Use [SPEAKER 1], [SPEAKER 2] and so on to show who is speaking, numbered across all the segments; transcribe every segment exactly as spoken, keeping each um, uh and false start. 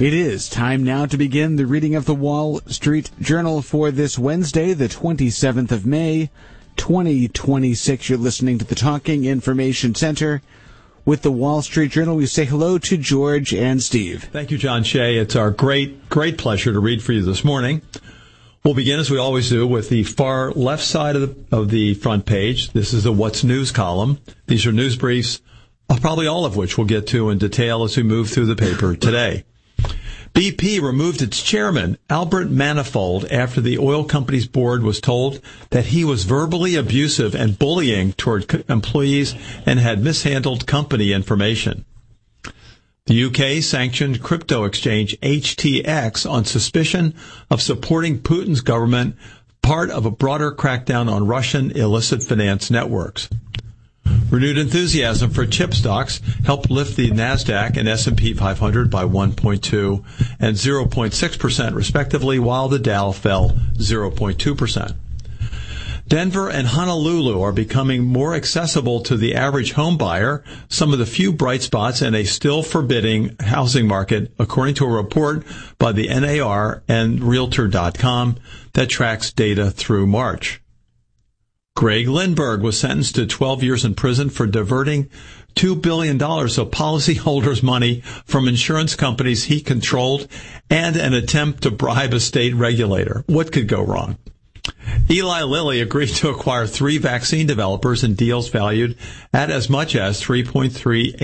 [SPEAKER 1] It is time now to begin the reading of the Wall Street Journal for this Wednesday, the twenty-seventh of May, twenty twenty-six. You're listening to the Talking Information Center. With the Wall Street Journal, we say hello to George and Steve.
[SPEAKER 2] Thank you, John Shea. It's our great, great pleasure to read for you this morning. We'll begin, as we always do, with the far left side of the, of the front page. This is the What's News column. These are news briefs, probably all of which we'll get to in detail as we move through the paper today. B P removed its chairman, Albert Manifold, after the oil company's board was told that he was verbally abusive and bullying toward co- employees and had mishandled company information. The U K sanctioned crypto exchange H T X on suspicion of supporting Putin's government, part of a broader crackdown on Russian illicit finance networks. Renewed enthusiasm for chip stocks helped lift the NASDAQ and S and P five hundred by one point two and zero point six percent respectively, while the Dow fell zero point two percent. Denver and Honolulu are becoming more accessible to the average home buyer, some of the few bright spots in a still forbidding housing market, according to a report by the N A R and Realtor dot com that tracks data through March. Greg Lindbergh was sentenced to twelve years in prison for diverting two billion dollars of policyholders' money from insurance companies he controlled and an attempt to bribe a state regulator. What could go wrong? Eli Lilly agreed to acquire three vaccine developers in deals valued at as much as three point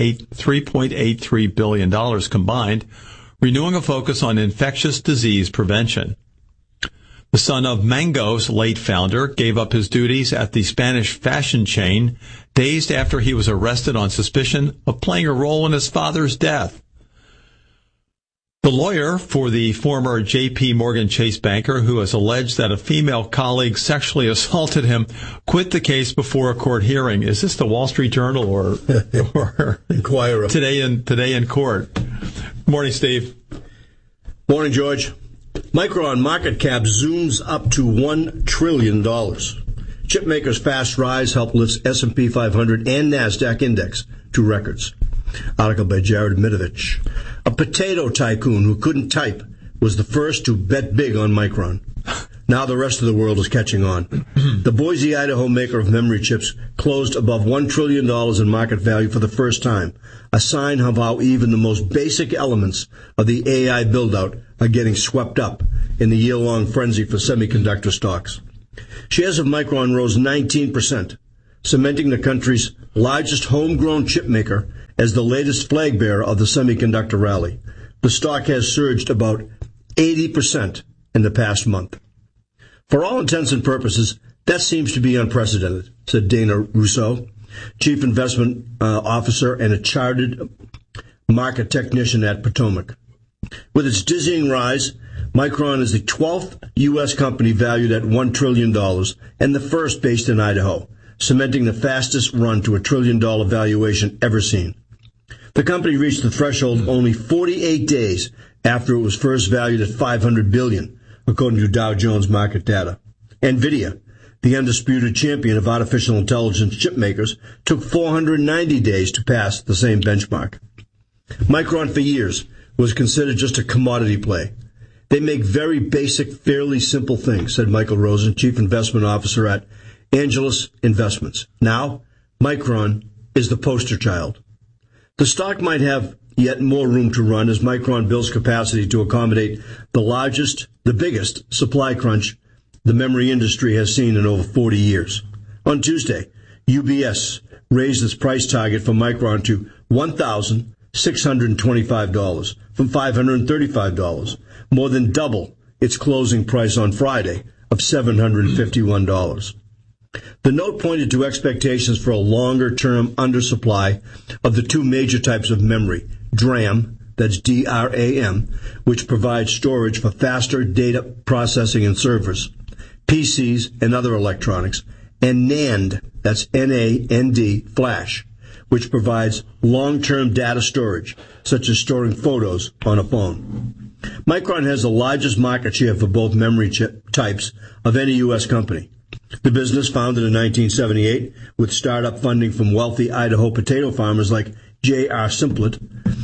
[SPEAKER 2] eight three billion dollars combined, renewing a focus on infectious disease prevention. The son of Mango's late founder gave up his duties at the Spanish fashion chain days after he was arrested on suspicion of playing a role in his father's death. The lawyer for the former J P Morgan Chase banker, who has alleged that a female colleague sexually assaulted him, quit the case before a court hearing. Is this the Wall Street Journal or, or
[SPEAKER 3] Inquirer?
[SPEAKER 2] Today in, today in court. Good morning, Steve.
[SPEAKER 3] Morning, George. Micron market cap zooms up to one trillion dollars. Chipmakers' fast rise helped lift S and P five hundred and NASDAQ index to records. Article by Jared Mitovich. A potato tycoon who couldn't type was the first to bet big on Micron. Now the rest of the world is catching on. The Boise, Idaho maker of memory chips closed above one trillion dollars in market value for the first time, a sign of how even the most basic elements of the A I build-out are getting swept up in the year-long frenzy for semiconductor stocks. Shares of Micron rose nineteen percent, cementing the country's largest homegrown chip maker as the latest flag bearer of the semiconductor rally. The stock has surged about eighty percent in the past month. For all intents and purposes, that seems to be unprecedented, said Dana Rousseau, chief investment uh, officer and a chartered market technician at Potomac. With its dizzying rise, Micron is the twelfth U S company valued at one trillion dollars and the first based in Idaho, cementing the fastest run to a trillion-dollar valuation ever seen. The company reached the threshold only forty-eight days after it was first valued at five hundred billion dollars, according to Dow Jones market data. NVIDIA, the undisputed champion of artificial intelligence chip makers, took four hundred ninety days to pass the same benchmark. Micron for years was considered just a commodity play. They make very basic, fairly simple things, said Michael Rosen, chief investment officer at Angelus Investments. Now, Micron is the poster child. The stock might have yet more room to run as Micron builds capacity to accommodate the largest, the biggest supply crunch the memory industry has seen in over forty years. On Tuesday, U B S raised its price target for Micron to one thousand six hundred twenty-five dollars from five hundred thirty-five dollars, more than double its closing price on Friday of seven hundred fifty-one dollars. The note pointed to expectations for a longer-term undersupply of the two major types of memory, DRAM, that's D R A M, which provides storage for faster data processing and servers, P Cs and other electronics, and NAND, that's N A N D, flash, which provides long-term data storage, such as storing photos on a phone. Micron has the largest market share for both memory chip types of any U S company. The business, founded in nineteen seventy-eight with startup funding from wealthy Idaho potato farmers like J R Simplet,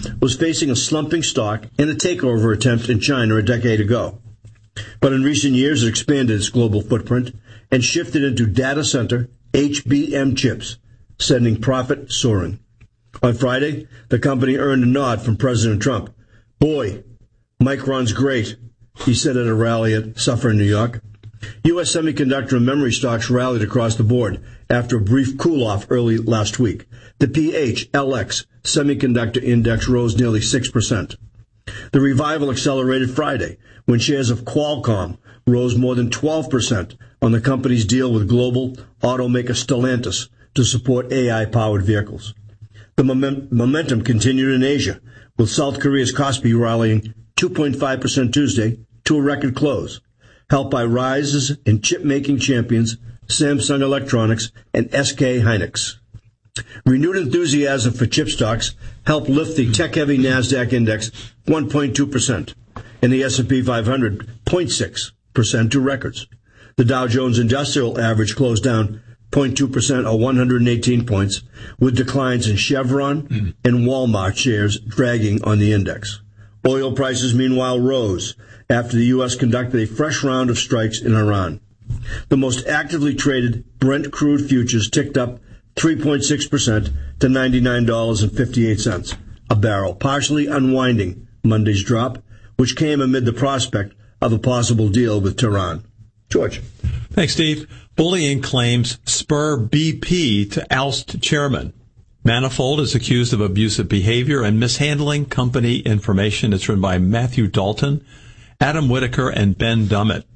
[SPEAKER 3] was facing a slumping stock and a takeover attempt in China a decade ago. But in recent years, it expanded its global footprint and shifted into data center H B M chips, sending profit soaring. On Friday, the company earned a nod from President Trump. "Boy, Micron's great," he said at a rally at Suffern, New York. U S semiconductor and memory stocks rallied across the board after a brief cool-off early last week. The P H L X semiconductor index rose nearly six percent. The revival accelerated Friday when shares of Qualcomm rose more than twelve percent on the company's deal with global automaker Stellantis to support A I-powered vehicles. The moment- momentum continued in Asia, with South Korea's Kospi rallying two point five percent Tuesday to a record close, helped by rises in chip-making champions Samsung Electronics and S K Hynix. Renewed enthusiasm for chip stocks helped lift the tech-heavy NASDAQ index one point two percent and the S and P five hundred zero point six percent to records. The Dow Jones Industrial Average closed down zero point two percent or one hundred eighteen points, with declines in Chevron and Walmart shares dragging on the index. Oil prices, meanwhile, rose after the U S conducted a fresh round of strikes in Iran. The most actively traded Brent crude futures ticked up three point six percent to ninety-nine dollars and fifty-eight cents a barrel, partially unwinding Monday's drop, which came amid the prospect of a possible deal with Tehran. George.
[SPEAKER 2] Thanks, Steve. Bullying claims spur B P to oust chairman. Manifold is accused of abusive behavior and mishandling company information. It's written by Matthew Dalton, Adam Whitaker, and Ben Dummett.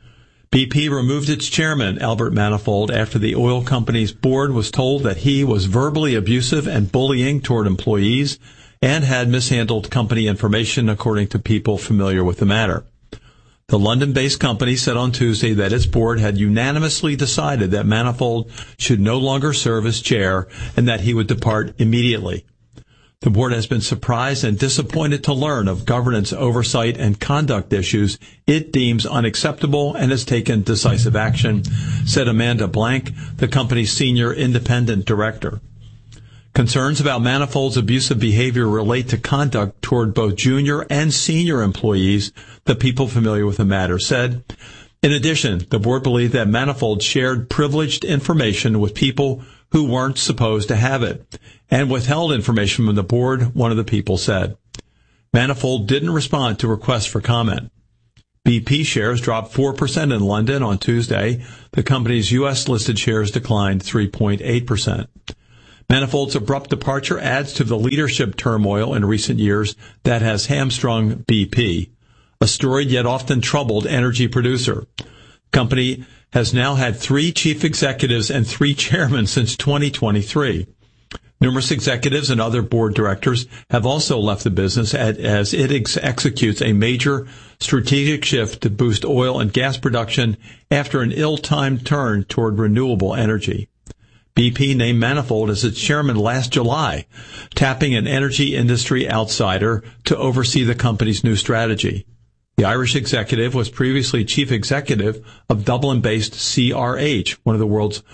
[SPEAKER 2] B P removed its chairman, Albert Manifold, after the oil company's board was told that he was verbally abusive and bullying toward employees and had mishandled company information, according to people familiar with the matter. The London-based company said on Tuesday that its board had unanimously decided that Manifold should no longer serve as chair and that he would depart immediately. The board has been surprised and disappointed to learn of governance oversight and conduct issues it deems unacceptable and has taken decisive action, said Amanda Blank, the company's senior independent director. Concerns about Manifold's abusive behavior relate to conduct toward both junior and senior employees, the people familiar with the matter said. In addition, the board believed that Manifold shared privileged information with people who weren't supposed to have it, and withheld information from the board, one of the people said. Manifold didn't respond to requests for comment. B P shares dropped four percent in London on Tuesday. The company's U S-listed shares declined three point eight percent. Manifold's abrupt departure adds to the leadership turmoil in recent years that has hamstrung B P, a storied yet often troubled energy producer. The company has now had three chief executives and three chairmen since twenty twenty-three. Numerous executives and other board directors have also left the business as it ex- executes a major strategic shift to boost oil and gas production after an ill-timed turn toward renewable energy. B P named Manifold as its chairman last July, tapping an energy industry outsider to oversee the company's new strategy. The Irish executive was previously chief executive of Dublin-based C R H, one of the world's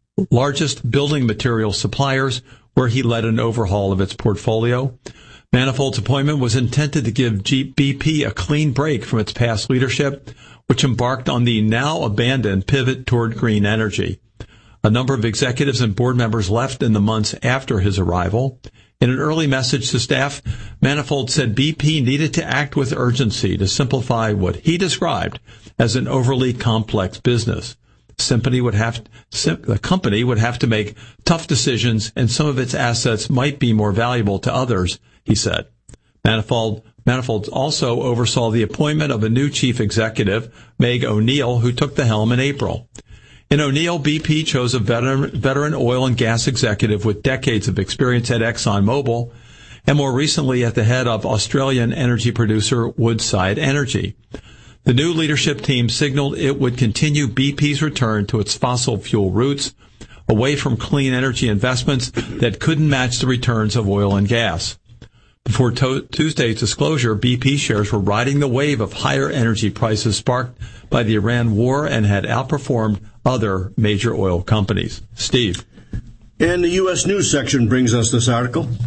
[SPEAKER 2] largest building material suppliers, where he led an overhaul of its portfolio. Manifold's appointment was intended to give B P a clean break from its past leadership, which embarked on the now abandoned pivot toward green energy. A number of executives and board members left in the months after his arrival. In an early message to staff, Manifold said B P needed to act with urgency to simplify what he described as an overly complex business. Company would have, the company would have to make tough decisions, and some of its assets might be more valuable to others, he said. Manifold, Manifold also oversaw the appointment of a new chief executive, Meg O'Neill, who took the helm in April. In O'Neill, B P chose a veteran, veteran oil and gas executive with decades of experience at ExxonMobil and more recently at the head of Australian energy producer Woodside Energy. The new leadership team signaled it would continue B P's return to its fossil fuel roots, away from clean energy investments that couldn't match the returns of oil and gas. Before to- Tuesday's disclosure, B P shares were riding the wave of higher energy prices sparked by the Iran war and had outperformed other major oil companies. Steve.
[SPEAKER 3] And the U S News section brings us this article.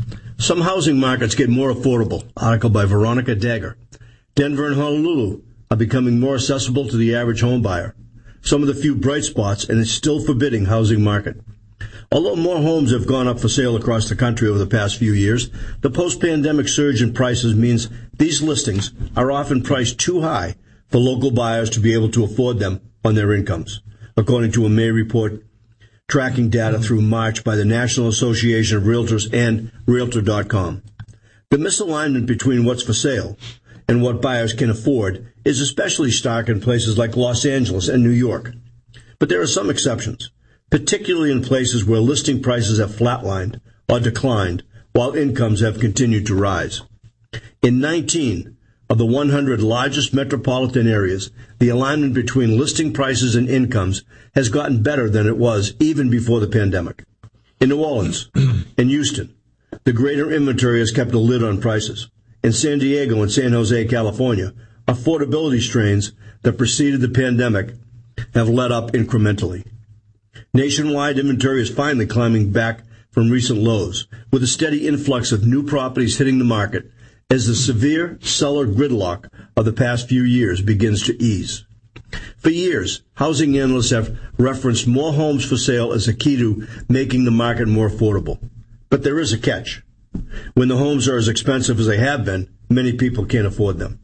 [SPEAKER 3] Some housing markets get more affordable. Article by Veronica Dagger. Denver and Honolulu are becoming more accessible to the average home buyer. Some of the few bright spots in a still forbidding housing market. Although more homes have gone up for sale across the country over the past few years, the post-pandemic surge in prices means these listings are often priced too high for local buyers to be able to afford them on their incomes, according to a May report tracking data through March by the National Association of Realtors and Realtor dot com. The misalignment between what's for sale and what buyers can afford is especially stark in places like Los Angeles and New York. But there are some exceptions, particularly in places where listing prices have flatlined or declined while incomes have continued to rise. In nineteen of the one hundred largest metropolitan areas, the alignment between listing prices and incomes has gotten better than it was even before the pandemic. In New Orleans, in Houston, the greater inventory has kept a lid on prices. In San Diego and San Jose, California, affordability strains that preceded the pandemic have let up incrementally. Nationwide, inventory is finally climbing back from recent lows, with a steady influx of new properties hitting the market as the severe seller gridlock of the past few years begins to ease. For years, housing analysts have referenced more homes for sale as a key to making the market more affordable. But there is a catch. When the homes are as expensive as they have been, many people can't afford them.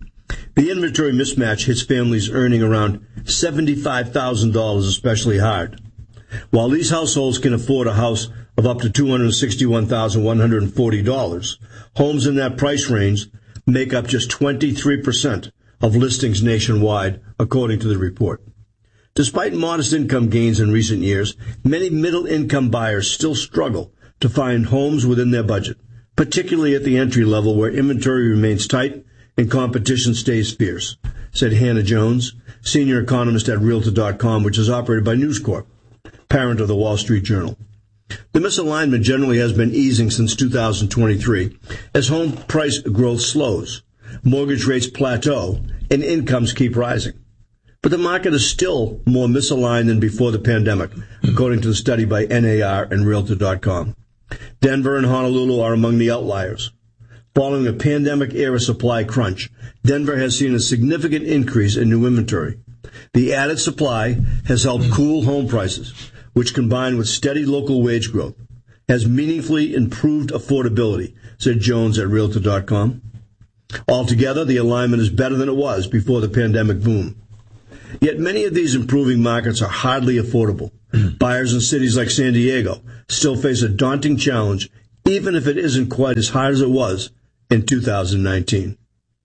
[SPEAKER 3] The inventory mismatch hits families earning around seventy-five thousand dollars especially hard. While these households can afford a house of up to two hundred sixty-one thousand one hundred forty dollars, homes in that price range make up just twenty-three percent of listings nationwide, according to the report. Despite modest income gains in recent years, many middle-income buyers still struggle to find homes within their budget, particularly at the entry level where inventory remains tight and competition stays fierce, said Hannah Jones, senior economist at Realtor dot com, which is operated by News Corp, parent of the Wall Street Journal. The misalignment generally has been easing since two thousand twenty-three as home price growth slows, mortgage rates plateau, and incomes keep rising. But the market is still more misaligned than before the pandemic, according to the study by N A R and Realtor dot com. Denver and Honolulu are among the outliers. Following a pandemic-era supply crunch, Denver has seen a significant increase in new inventory. The added supply has helped cool home prices, which combined with steady local wage growth, has meaningfully improved affordability, said Jones at Realtor dot com. Altogether, the alignment is better than it was before the pandemic boom. Yet many of these improving markets are hardly affordable. Buyers in cities like San Diego still face a daunting challenge, even if it isn't quite as hard as it was in two thousand nineteen.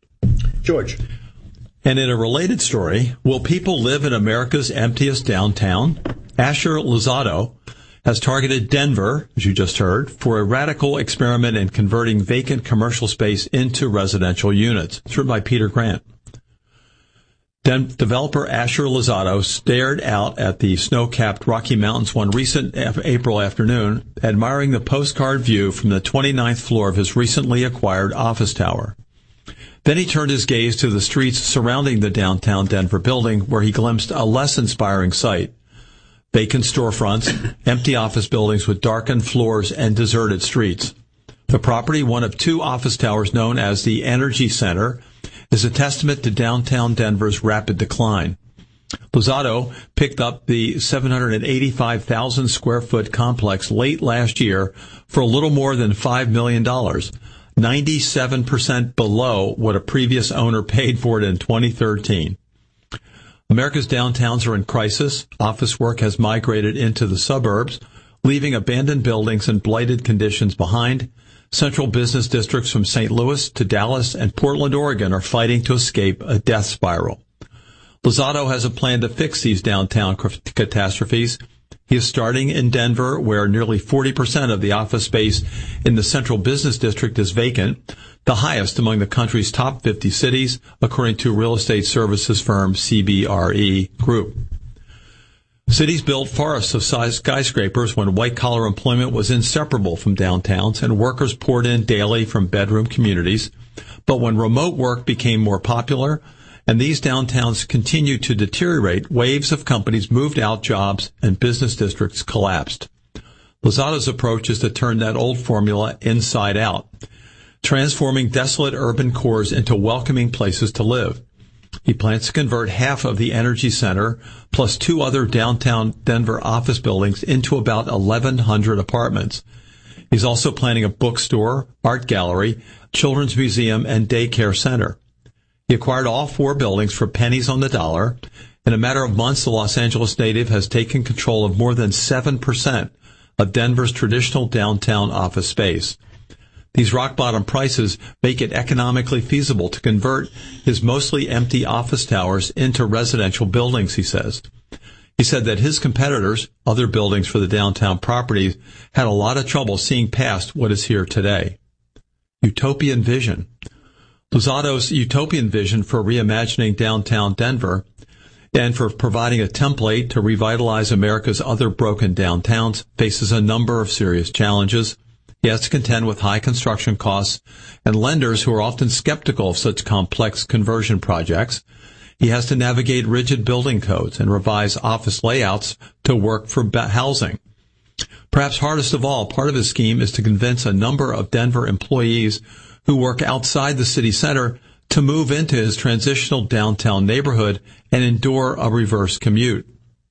[SPEAKER 3] George.
[SPEAKER 2] And in a related story, will people live in America's emptiest downtown? Asher Lozado has targeted Denver, as you just heard, for a radical experiment in converting vacant commercial space into residential units. It's written by Peter Grant. Den- developer Asher Lozado stared out at the snow-capped Rocky Mountains one recent af- April afternoon, admiring the postcard view from the twenty-ninth floor of his recently acquired office tower. Then he turned his gaze to the streets surrounding the downtown Denver building, where he glimpsed a less inspiring sight. Vacant storefronts, empty office buildings with darkened floors and deserted streets. The property, one of two office towers known as the Energy Center, is a testament to downtown Denver's rapid decline. Lozado picked up the seven hundred eighty-five thousand square foot complex late last year for a little more than five million dollars, ninety-seven percent below what a previous owner paid for it in twenty thirteen. America's downtowns are in crisis. Office work has migrated into the suburbs, leaving abandoned buildings and blighted conditions behind. Central business districts from Saint Louis to Dallas and Portland, Oregon are fighting to escape a death spiral. Lozado has a plan to fix these downtown catastrophes. He is starting in Denver, where nearly forty percent of the office space in the central business district is vacant, the highest among the country's top fifty cities, according to real estate services firm C B R E Group. Cities built forests of size skyscrapers when white-collar employment was inseparable from downtowns and workers poured in daily from bedroom communities. But when remote work became more popular and these downtowns continued to deteriorate, waves of companies moved out jobs and business districts collapsed. Lozado's approach is to turn that old formula inside out, transforming desolate urban cores into welcoming places to live. He plans to convert half of the Energy Center plus two other downtown Denver office buildings into about eleven hundred apartments. He's also planning a bookstore, art gallery, children's museum, and daycare center. He acquired all four buildings for pennies on the dollar. In a matter of months, the Los Angeles native has taken control of more than seven percent of Denver's traditional downtown office space. These rock-bottom prices make it economically feasible to convert his mostly empty office towers into residential buildings, he says. He said that his competitors, other buildings for the downtown properties, had a lot of trouble seeing past what is here today. Utopian vision. Lozado's utopian vision for reimagining downtown Denver and for providing a template to revitalize America's other broken downtowns faces a number of serious challenges. He has to contend with high construction costs and lenders who are often skeptical of such complex conversion projects. He has to navigate rigid building codes and revise office layouts to work for housing. Perhaps hardest of all, part of his scheme is to convince a number of Denver employees who work outside the city center to move into his transitional downtown neighborhood and endure a reverse commute.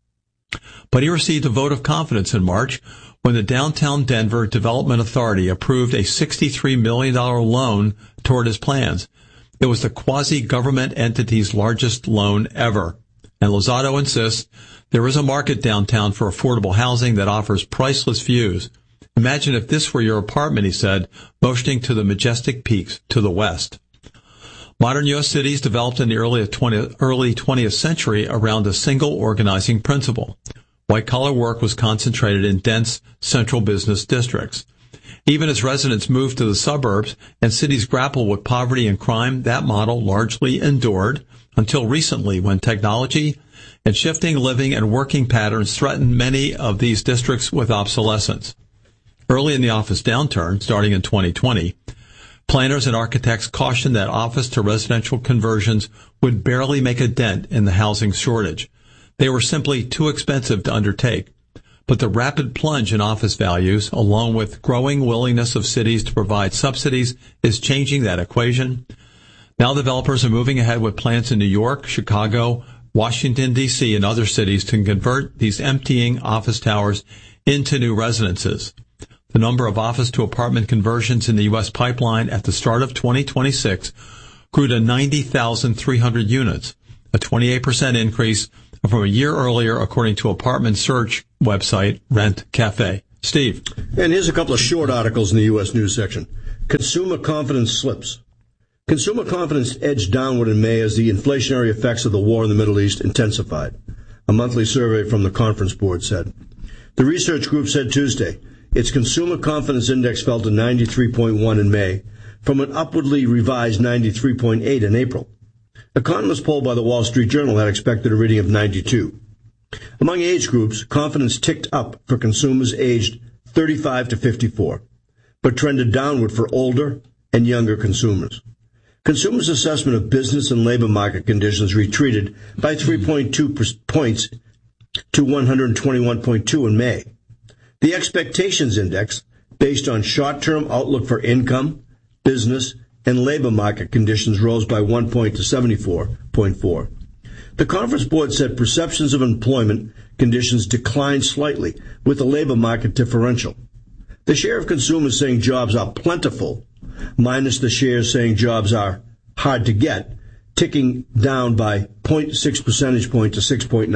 [SPEAKER 2] But he received a vote of confidence in March when the Downtown Denver Development Authority approved a sixty-three million dollars loan toward his plans. It was the quasi-government entity's largest loan ever. And Lozado insists there is a market downtown for affordable housing that offers priceless views. Imagine if this were your apartment, he said, motioning to the majestic peaks to the west. Modern U S cities developed in the early twentieth century around a single organizing principle. White-collar work was concentrated in dense central business districts. Even as residents moved to the suburbs and cities grappled with poverty and crime, that model largely endured until recently when technology and shifting living and working patterns threatened many of these districts with obsolescence. Early in the office downturn, starting in twenty twenty, planners and architects cautioned that office to residential conversions would barely make a dent in the housing shortage. They were simply too expensive to undertake. But the rapid plunge in office values, along with growing willingness of cities to provide subsidies, is changing that equation. Now developers are moving ahead with plans in New York, Chicago, Washington, D C, and other cities to convert these emptying office towers into new residences. The number of office-to-apartment conversions in the U S pipeline at the start of twenty twenty-six grew to ninety thousand three hundred units, a twenty-eight percent increase from a year earlier, according to apartment search website Rent Cafe. Steve.
[SPEAKER 3] And here's a couple of short articles in the U S News section. Consumer confidence slips. Consumer confidence edged downward in May as the inflationary effects of the war in the Middle East intensified, a monthly survey from the Conference Board said. The research group said Tuesday its consumer confidence index fell to ninety-three point one in May from an upwardly revised ninety-three point eight in April. Economists polled by the Wall Street Journal had expected a reading of ninety-two. Among age groups, confidence ticked up for consumers aged thirty-five to fifty-four, but trended downward for older and younger consumers. Consumers' assessment of business and labor market conditions retreated by three point two points to one hundred twenty-one point two in May. The expectations index, based on short-term outlook for income, business, and labor market conditions, rose by one point to seventy-four point four. The Conference Board said perceptions of employment conditions declined slightly with the labor market differential. The share of consumers saying jobs are plentiful, minus the share saying jobs are hard to get, ticking down by zero point six percentage point to six point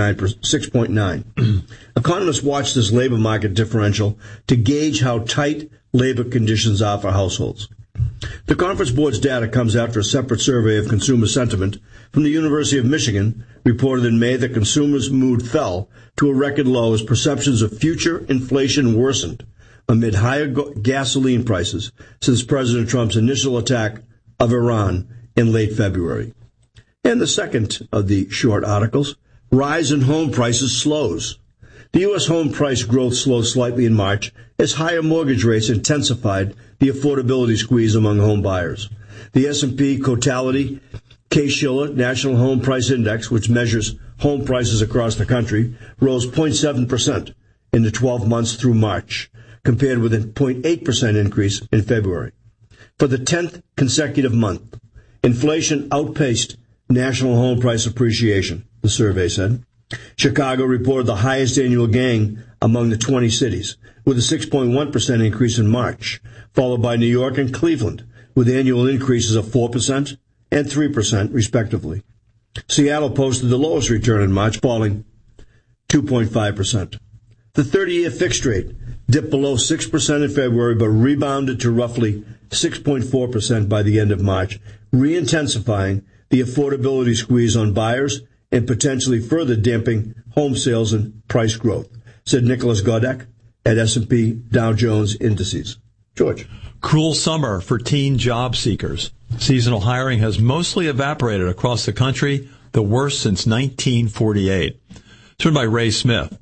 [SPEAKER 3] nine. Economists watch this labor market differential to gauge how tight labor conditions are for households. The Conference Board's data comes after a separate survey of consumer sentiment from the University of Michigan reported in May that consumers' mood fell to a record low as perceptions of future inflation worsened amid higher go- gasoline prices since President Trump's initial attack of Iran in late February. And the second of the short articles, rise in home prices slows. The U S home price growth slowed slightly in March as higher mortgage rates intensified the affordability squeeze among home buyers. The S and P Cotality Case-Shiller National Home Price Index, which measures home prices across the country, rose zero point seven percent in the twelve months through March, compared with a zero point eight percent increase in February. For the tenth consecutive month, inflation outpaced national home price appreciation, the survey said. Chicago reported the highest annual gain among the twenty cities, with a six point one percent increase in March, followed by New York and Cleveland, with annual increases of four percent and three percent, respectively. Seattle posted the lowest return in March, falling two point five percent. The thirty-year fixed rate dipped below six percent in February, but rebounded to roughly six point four percent by the end of March, re-intensifying the affordability squeeze on buyers and potentially further damping home sales and price growth, said Nicholas Godek at S and P Dow Jones Indices. George.
[SPEAKER 2] Cruel summer for teen job seekers. Seasonal hiring has mostly evaporated across the country, the worst since nineteen forty-eight. It's written by Ray Smith.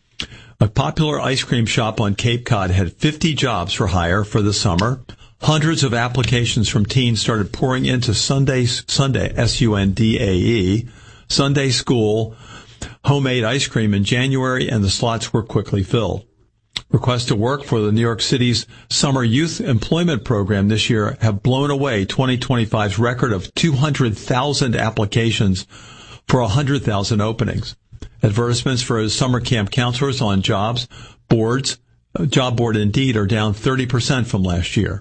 [SPEAKER 2] A popular ice cream shop on Cape Cod had fifty jobs for hire for the summer. Hundreds of applications from teens started pouring into Sunday, Sunday, S U N D A E, Sunday school, homemade ice cream in January, and the slots were quickly filled. Requests to work for the New York City's Summer Youth Employment Program this year have blown away twenty twenty-five's record of two hundred thousand applications for one hundred thousand openings. Advertisements for summer camp counselors on jobs boards, job board Indeed, are down thirty percent from last year.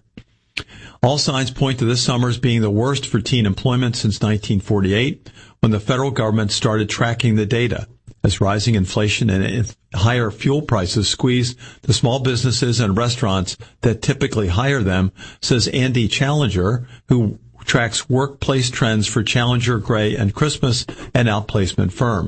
[SPEAKER 2] All signs point to this summer as being the worst for teen employment since nineteen forty-eight, when the federal government started tracking the data. As rising inflation and higher fuel prices squeezed the small businesses and restaurants that typically hire them, says Andy Challenger, who tracks workplace trends for Challenger, Gray, and Christmas, an outplacement firm.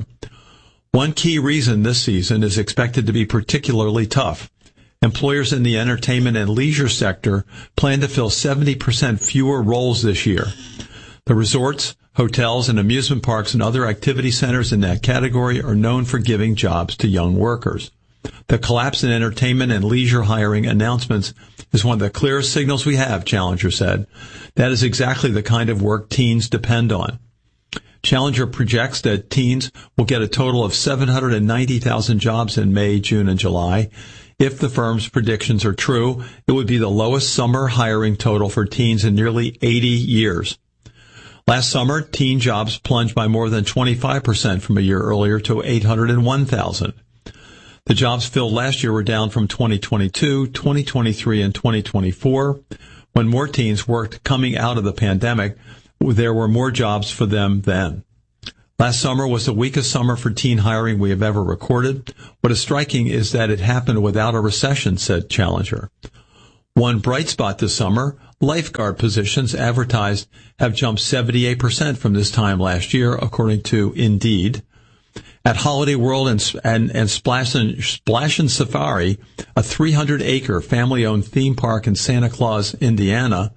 [SPEAKER 2] One key reason this season is expected to be particularly tough. Employers in the entertainment and leisure sector plan to fill seventy percent fewer roles this year. The resorts, hotels, and amusement parks and other activity centers in that category are known for giving jobs to young workers. The collapse in entertainment and leisure hiring announcements is one of the clearest signals we have, Challenger said. That is exactly the kind of work teens depend on. Challenger projects that teens will get a total of seven hundred ninety thousand jobs in May, June, and July. If the firm's predictions are true, it would be the lowest summer hiring total for teens in nearly eighty years. Last summer, teen jobs plunged by more than twenty-five percent from a year earlier to eight hundred one thousand. The jobs filled last year were down from twenty twenty-two, twenty twenty-three, and twenty twenty-four. When more teens worked coming out of the pandemic, there were more jobs for them then. Last summer was the weakest summer for teen hiring we have ever recorded. What is striking is that it happened without a recession, said Challenger. One bright spot this summer, lifeguard positions advertised have jumped seventy-eight percent from this time last year, according to Indeed. At Holiday World and, and, and Splash, and Splash and Safari, a three hundred acre family-owned theme park in Santa Claus, Indiana,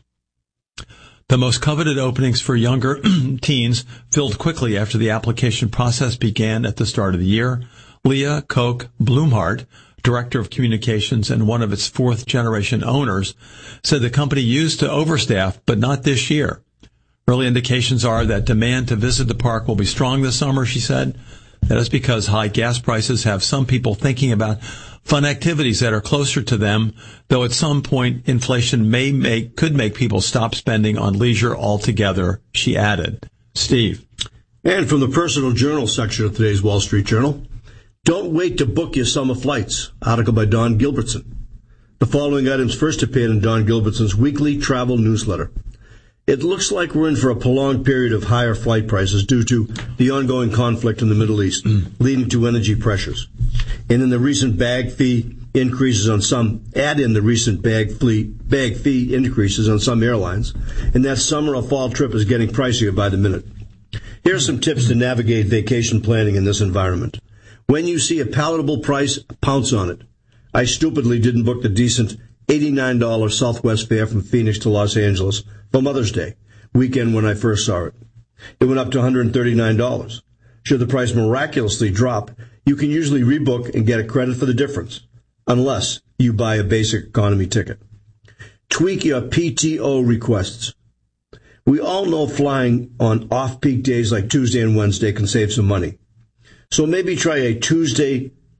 [SPEAKER 2] the most coveted openings for younger teens filled quickly after the application process began at the start of the year. Leah Koch Blumhardt, director of communications and one of its fourth-generation owners, said the company used to overstaff, but not this year. Early indications are that demand to visit the park will be strong this summer, she said. That is because high gas prices have some people thinking about fun activities that are closer to them, though at some point inflation may make, could make people stop spending on leisure altogether, she added. Steve.
[SPEAKER 3] And from the personal journal section of today's Wall Street Journal, don't wait to book your summer flights. Article by Don Gilbertson. The following items first appeared in Don Gilbertson's weekly travel newsletter. It looks like we're in for a prolonged period of higher flight prices due to the ongoing conflict in the Middle East, mm. leading to energy pressures. And in the recent bag fee increases on some, add in the recent bag fee, bag fee increases on some airlines, and that summer or fall trip is getting pricier by the minute. Here are some tips to navigate vacation planning in this environment. When you see a palatable price, pounce on it. I stupidly didn't book the decent eighty-nine dollars Southwest fare from Phoenix to Los Angeles for Mother's Day weekend when I first saw it. It went up to one hundred thirty-nine dollars. Should the price miraculously drop, you can usually rebook and get a credit for the difference, unless you buy a basic economy ticket. Tweak your P T O requests. We all know flying on off-peak days like Tuesday and Wednesday can save some money. So maybe try a Tuesday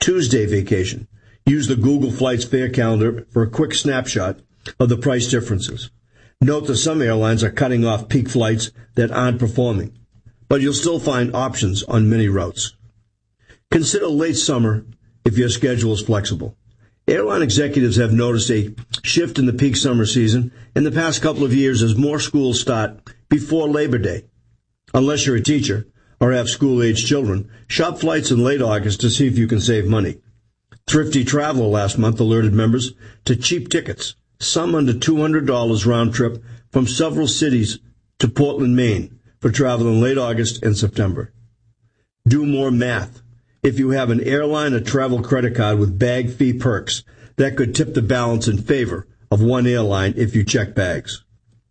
[SPEAKER 3] Tuesday vacation. Use the Google Flights fare calendar for a quick snapshot of the price differences. Note that some airlines are cutting off peak flights that aren't performing, but you'll still find options on many routes. Consider late summer if your schedule is flexible. Airline executives have noticed a shift in the peak summer season in the past couple of years as more schools start before Labor Day. Unless you're a teacher or have school-age children, shop flights in late August to see if you can save money. Thrifty Traveler last month alerted members to cheap tickets, some under two hundred dollars round trip from several cities to Portland, Maine, for travel in late August and September. Do more math. If you have an airline or travel credit card with bag fee perks, that could tip the balance in favor of one airline if you check bags.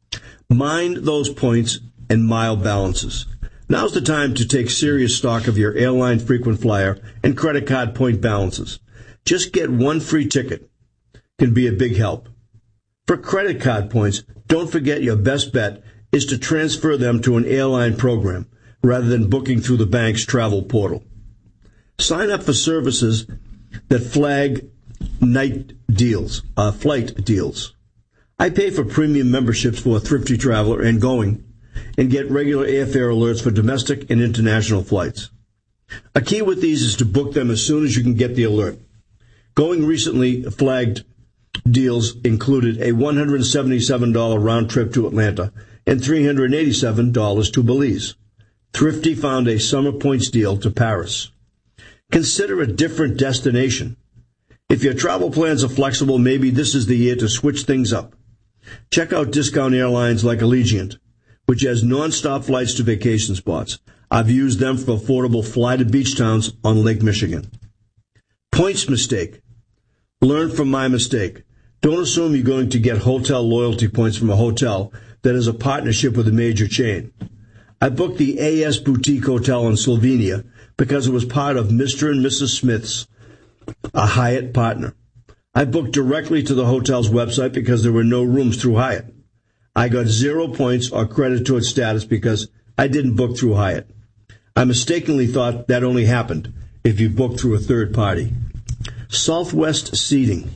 [SPEAKER 3] Mind those points and mile balances. Now's the time to take serious stock of your airline frequent flyer and credit card point balances. Just get one free ticket can be a big help. For credit card points, don't forget your best bet is to transfer them to an airline program rather than booking through the bank's travel portal. Sign up for services that flag night deals, uh, flight deals. I pay for premium memberships for Thrifty Traveler and Going, and get regular airfare alerts for domestic and international flights. A key with these is to book them as soon as you can get the alert. Going recently flagged deals included a one hundred seventy-seven dollars round trip to Atlanta and three hundred eighty-seven dollars to Belize. Thrifty found a summer points deal to Paris. Consider a different destination. If your travel plans are flexible, maybe this is the year to switch things up. Check out discount airlines like Allegiant, which has non-stop flights to vacation spots. I've used them for affordable fly-to-beach towns on Lake Michigan. Points mistake. Learn from my mistake. Don't assume you're going to get hotel loyalty points from a hotel that has a partnership with a major chain. I booked the A S Boutique Hotel in Slovenia because it was part of Mister and Missus Smith's, a Hyatt partner. I booked directly to the hotel's website because there were no rooms through Hyatt. I got zero points or credit towards status because I didn't book through Hyatt. I mistakenly thought that only happened if you booked through a third party. Southwest seating.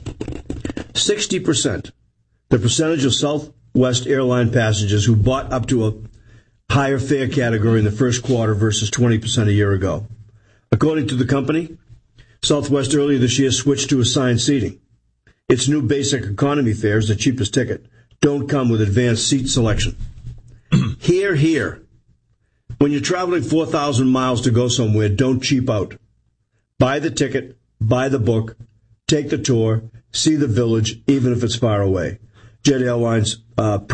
[SPEAKER 3] sixty percent. The percentage of Southwest airline passengers who bought up to a higher fare category in the first quarter versus twenty percent a year ago. According to the company, Southwest earlier this year switched to assigned seating. Its new basic economy fares, the cheapest ticket, don't come with advanced seat selection. Hear, hear. When you're traveling four thousand miles to go somewhere, don't cheap out. Buy the ticket, buy the book, take the tour, see the village, even if it's far away. Jet Airlines uh,